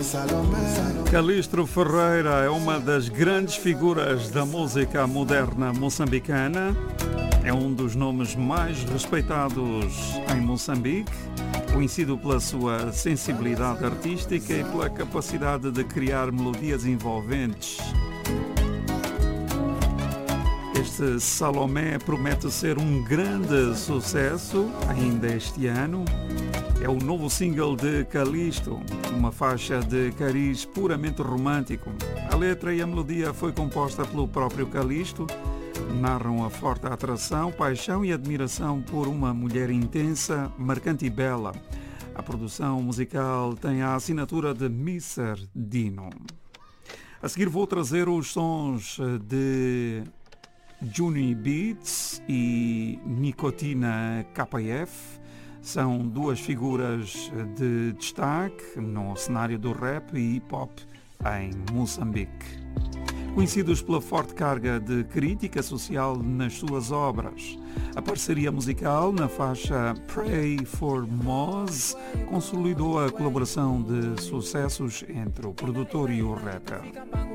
Calistro Ferreira é uma das grandes figuras da música moderna moçambicana. É um dos nomes mais respeitados em Moçambique, conhecido pela sua sensibilidade artística e pela capacidade de criar melodias envolventes. Este Salomé promete ser um grande sucesso ainda este ano. É o novo single de Calistro, uma faixa de cariz puramente romântico. A letra e a melodia foi composta pelo próprio Calistro, narram a forte atração, paixão e admiração por uma mulher intensa, marcante e bela. A produção musical tem a assinatura de Mr. Dino. A seguir vou trazer os sons de Juni Beats e Nicotina KF. São duas figuras de destaque no cenário do rap e hip-hop em Moçambique. Conhecidos pela forte carga de crítica social nas suas obras, a parceria musical na faixa Pray for Moz consolidou a colaboração de sucessos entre o produtor e o rapper.